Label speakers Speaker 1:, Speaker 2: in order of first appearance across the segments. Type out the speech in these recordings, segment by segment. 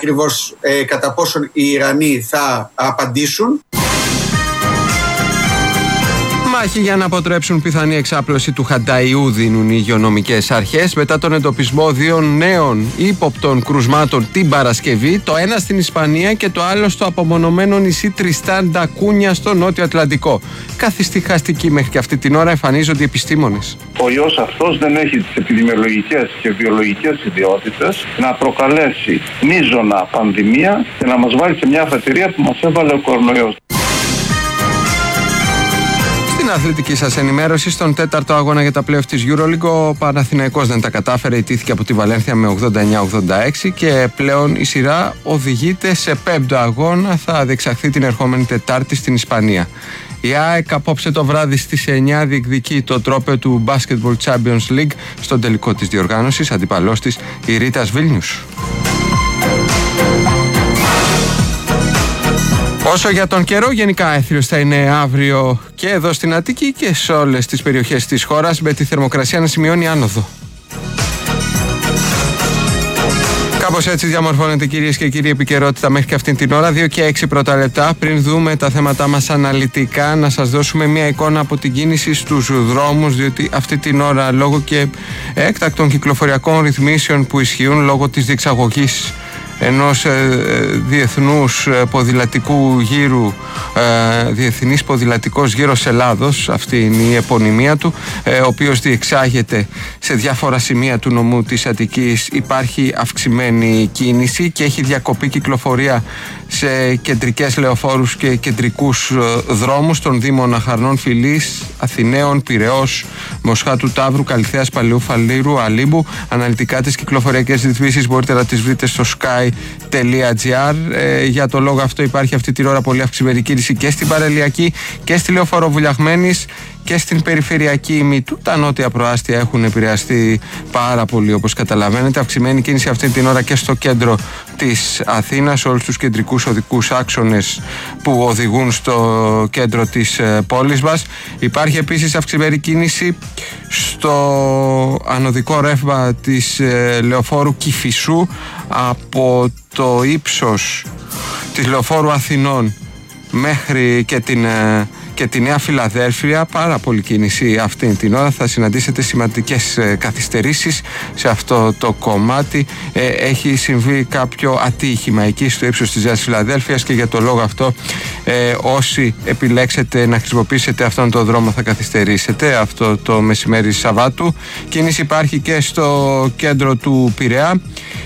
Speaker 1: ακριβώς κατά πόσον οι Ιρανοί θα απαντήσουν.
Speaker 2: Μάχη για να αποτρέψουν πιθανή εξάπλωση του Χανταϊού δίνουν οι υγειονομικές αρχές μετά τον εντοπισμό 2 νέων ύποπτων κρουσμάτων την Παρασκευή, το ένα στην Ισπανία και το άλλο στο απομονωμένο νησί Τριστάν ντα Κούνια στο Νότιο Ατλαντικό. Καθησυχαστικοί μέχρι και αυτή την ώρα εμφανίζονται οι επιστήμονες.
Speaker 3: Ο ιός αυτός δεν έχει τις επιδημιολογικές και βιολογικές ιδιότητες να προκαλέσει μείζωνα πανδημία και να μας βάλει σε μια αφετηρία που μας έβαλε ο κορονοϊός.
Speaker 2: Στην αθλητική σας ενημέρωση, στον 4ο αγώνα για τα play-off της EuroLeague, ο Παναθηναϊκός δεν τα κατάφερε, ιτήθηκε από τη Βαλένθια με 89-86 και πλέον η σειρά οδηγείται σε 5ο αγώνα, θα διεξαχθεί την ερχόμενη Τετάρτη στην Ισπανία. Η ΑΕΚ απόψε το βράδυ στις 9 διεκδικεί το τρόπαιο του Basketball Champions League στον τελικό της διοργάνωσης, αντιπαλός της η Ρίτας Βίλνιους. Όσο για τον καιρό, γενικά έθριος θα είναι αύριο και εδώ στην Αττική και σε όλες τις περιοχές της χώρας, με τη θερμοκρασία να σημειώνει άνοδο. Κάπως έτσι διαμορφώνεται, κυρίες και κύριοι, επικαιρότητα μέχρι και αυτήν την ώρα. 2 και 6 πρώτα λεπτά. Πριν δούμε τα θέματά μας αναλυτικά, να σας δώσουμε μια εικόνα από την κίνηση στους δρόμους, διότι αυτή την ώρα, λόγω και έκτακτων κυκλοφοριακών ρυθμίσεων που ισχύουν λόγω της διεξαγωγής ενός διεθνούς ποδηλατικού γύρου, Διεθνής Ποδηλατικός Γύρος Ελλάδος, αυτή είναι η επωνυμία του, ο οποίος διεξάγεται σε διάφορα σημεία του νομού της Αττικής. Υπάρχει αυξημένη κίνηση και έχει διακοπεί κυκλοφορία σε κεντρικές λεωφόρους και κεντρικούς δρόμους των Δήμων Αχαρνών, Φυλής, Αθηναίων, Πειραιώς, Μοσχάτου, Ταύρου, Καλυθέας, Παλαιού, Φαλήρου, Αλίμπου. Αναλυτικά τις κυκλοφοριακές ρυθμίσεις μπορείτε να τις βρείτε στο sky.gr. Για το λόγο αυτό υπάρχει αυτή την ώρα πολύ αυξημένη κίνηση και στην Παραλιακή και στη Λεωφόρο Βουλιαγμένης και στην περιφερειακή ημιτού. Τα νότια προάστια έχουν επηρεαστεί πάρα πολύ, όπως καταλαβαίνετε. Αυξημένη κίνηση αυτή την ώρα και στο κέντρο της Αθήνας, όλους τους κεντρικούς οδικούς άξονες που οδηγούν στο κέντρο της πόλης μας. Υπάρχει επίσης αυξημένη κίνηση στο ανωδικό ρεύμα της Λεωφόρου Κηφισού από το ύψος της Λεωφόρου Αθηνών μέχρι και τη Νέα Φιλαδέλφια. Πάρα πολύ κίνηση αυτή την ώρα. Θα συναντήσετε σημαντικές καθυστερήσεις σε αυτό το κομμάτι. Έχει συμβεί κάποιο ατύχημα εκεί στο ύψος της Νέας Φιλαδέλφειας και για το λόγο αυτό όσοι επιλέξετε να χρησιμοποιήσετε αυτόν τον δρόμο θα καθυστερήσετε αυτό το μεσημέρι Σαββάτου. Κίνηση υπάρχει και στο κέντρο του Πειραιά.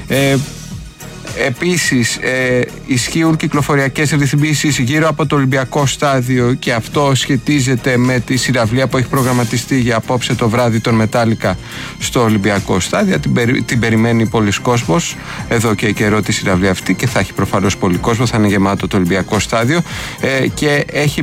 Speaker 2: Επίσης ισχύουν κυκλοφοριακές ρυθμίσεις γύρω από το Ολυμπιακό Στάδιο και αυτό σχετίζεται με τη συναυλία που έχει προγραμματιστεί για απόψε το βράδυ των Μετάλλικα στο Ολυμπιακό Στάδιο. Την περιμένει πολλής κόσμος εδώ και καιρό τη συναυλία αυτή και θα έχει προφανώς πολύ κόσμο, θα είναι γεμάτο το Ολυμπιακό Στάδιο και έχει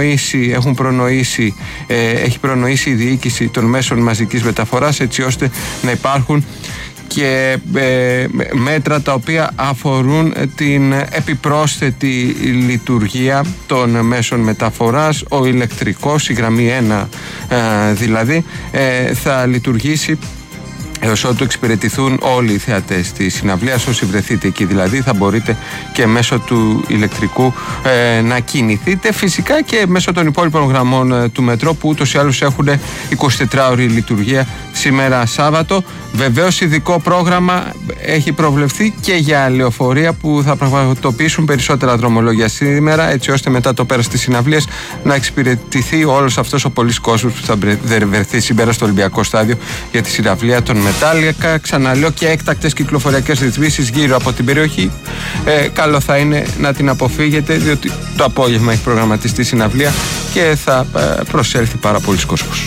Speaker 2: προνοήσει η διοίκηση των μέσων μαζικής μεταφοράς έτσι ώστε να υπάρχουν και μέτρα τα οποία αφορούν την επιπρόσθετη λειτουργία των μέσων μεταφοράς. Ο ηλεκτρικός, η γραμμή 1 δηλαδή, θα λειτουργήσει έως ότου εξυπηρετηθούν όλοι οι θεατές της συναυλίας. Όσοι βρεθείτε εκεί δηλαδή θα μπορείτε και μέσω του ηλεκτρικού να κινηθείτε, φυσικά και μέσω των υπόλοιπων γραμμών του μετρό που ούτως ή άλλως έχουν 24ωρη λειτουργία σήμερα Σάββατο. Βεβαίως ειδικό πρόγραμμα έχει προβλεφθεί και για λεωφορεία που θα πραγματοποιήσουν περισσότερα δρομολόγια σήμερα, έτσι ώστε μετά το πέρας της συναυλίας να εξυπηρετηθεί όλος αυτός ο πολλής κόσμος που θα βρεθεί σήμερα στο Ολυμπιακό Στάδιο για τη συναυλία των Μετάλλικα. Ξαναλέω, και έκτακτες κυκλοφοριακές ρυθμίσεις γύρω από την περιοχή. Καλό θα είναι να την αποφύγετε, διότι το απόγευμα έχει προγραμματιστεί συναυλία και θα προσέλθει πάρα πολλοί κόσμος.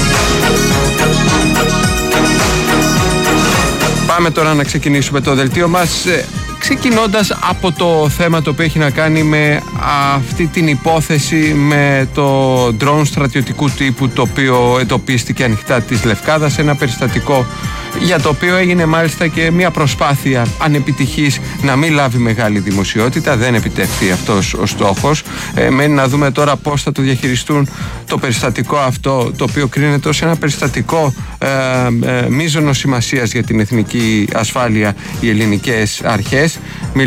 Speaker 2: Πάμε τώρα να ξεκινήσουμε το δελτίο μας, ξεκινώντας από το θέμα το οποίο έχει να κάνει με αυτή την υπόθεση με το ντρόουν στρατιωτικού τύπου το οποίο εντοπίστηκε ανοιχτά της Λευκάδας, ένα περιστατικό για το οποίο έγινε μάλιστα και μια προσπάθεια ανεπιτυχής να μην λάβει μεγάλη δημοσιότητα. Δεν επιτευχθεί αυτός ο στόχος. Μένει να δούμε τώρα πώς θα το διαχειριστούν το περιστατικό αυτό, το οποίο κρίνεται ως ένα περιστατικό μείζωνος σημασίας για την εθνική ασφάλεια οι ελληνικές αρχές.